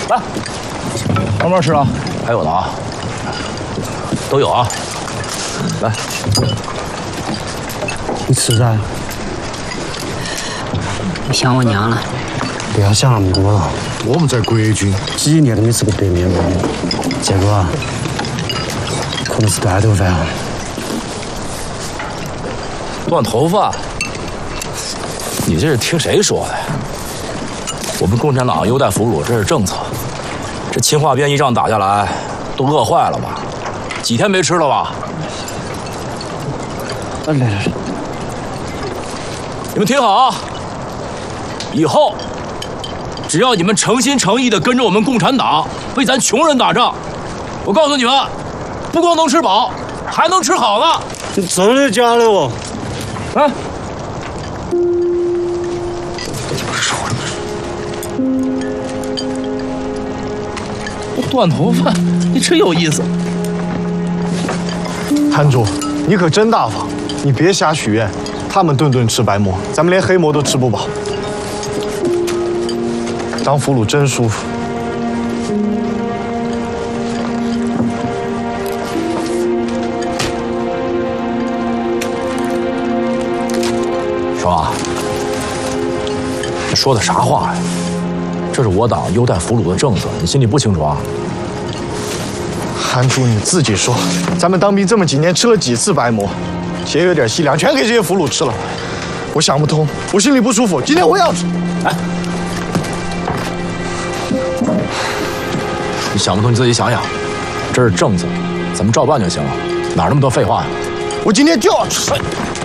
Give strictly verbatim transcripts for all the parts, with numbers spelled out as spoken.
来，慢慢吃啊，还有呢啊，都有啊。来， 你吃啥？ 我想我娘了。 不要想那么多了。 我们在国军几年都没吃过白面包，这个啊，可能是断头饭。 断头发？你这是听谁说的呀？我们共产党优待俘虏，这是政策。这秦化边一仗打下来，都饿坏了吧？几天没吃了吧？ 来来来， 你们听好啊！以后只要你们诚心诚意的跟着我们共产党为咱穷人打仗，我告诉你们，不光能吃饱，还能吃好呢。 你真的假的哦？ 啊！断头发，你真有意思。 摊主，你可真大方，你别瞎许愿。他们顿顿吃白馍，咱们连黑馍都吃不饱。当俘虏真舒服。 爽，你说的啥话呀？这是我党优待俘虏的政策，你心里不清楚啊？ 韩主，你自己说，咱们当兵这么几年，吃了几次白馍，节约点细粮，全给这些俘虏吃了。我想不通，我心里不舒服。今天我要吃。 哎，你想不通你自己想想，这是政策，咱们照办就行了，哪那么多废话呀？ 我今天就要吃。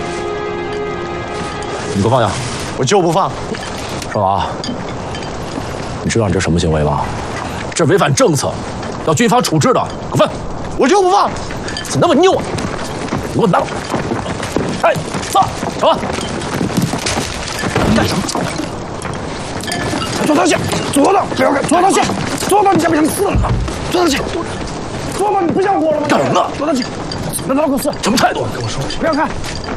你给我放下！ 我就不放。 少华，你知道你这什么行为吗？这违反政策，要军法处置的。给我放！ 我就不放！ 怎么那么拗啊？你给我拿！哎，走，走吧。干什么？ 坐上去，坐到，不要看，坐上去，坐到你想不想死了？坐上去，坐到你不想活了吗？ 干什么？ 坐上去，那老狗屎， 什么态度？跟我说， 不要看。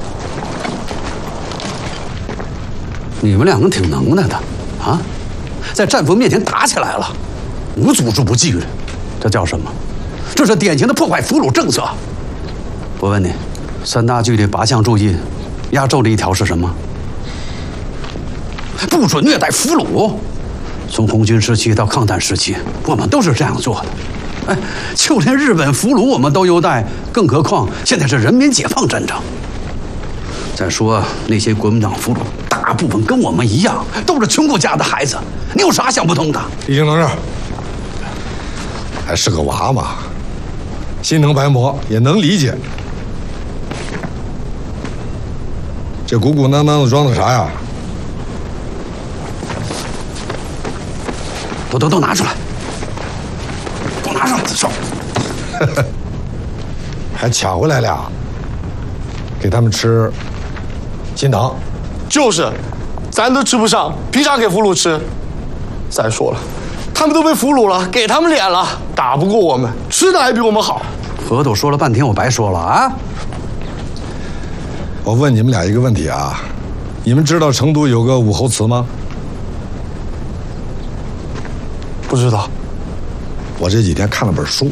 你们两个挺能耐的，啊，在战俘面前打起来了，无组织不纪律，这叫什么？这是典型的破坏俘虏政策。我问你，三大纪律八项注意，压轴的一条是什么？不准虐待俘虏。从红军时期到抗战时期，我们都是这样做的。哎，就连日本俘虏我们都优待，更何况现在是人民解放战争。再说那些国民党俘虏，大部分跟我们一样，都是穷苦家的孩子，你有啥想不通的？ 李经同志，还是个娃嘛，心疼白馍也能理解。这鼓鼓囊囊的装的啥呀？ 都都都拿出来，都拿出来，少。 还抢回来俩，给他们吃心糖。 就是，咱都吃不上，凭啥给俘虏吃？再说了，他们都被俘虏了，给他们脸了，打不过我们，吃的还比我们好。 合同说了半天，我白说了啊！ 我问你们俩一个问题啊，你们知道成都有个武侯祠吗？ 不知道。 我这几天看了本书，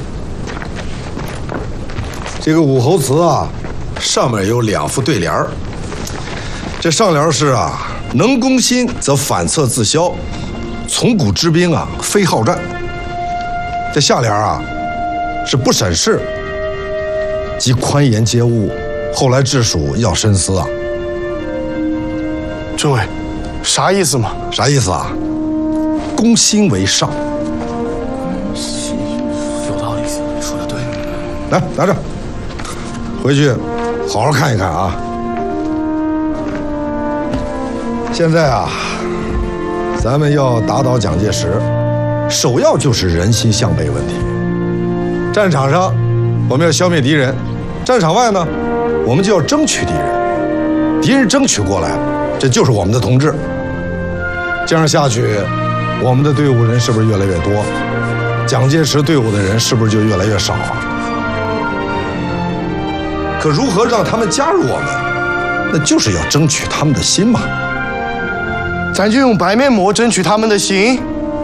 这个武侯祠啊，上面有两副对联儿。这上联是啊，能攻心则反侧自消，从古之兵啊，非好战。这下联啊，是不审视，即宽严接物，后来治蜀要深思啊。 政委，啥意思嘛？ 啥意思啊？攻心为上。 有道理，说的对。 来，拿着，回去好好看一看啊。现在啊，咱们要打倒蒋介石，首要就是人心向背问题。战场上，我们要消灭敌人；战场外呢，我们就要争取敌人。敌人争取过来了，这就是我们的同志。这样下去，我们的队伍人是不是越来越多？蒋介石队伍的人是不是就越来越少啊？可如何让他们加入我们？那就是要争取他们的心嘛。 咱就用白面馍争取他们的心。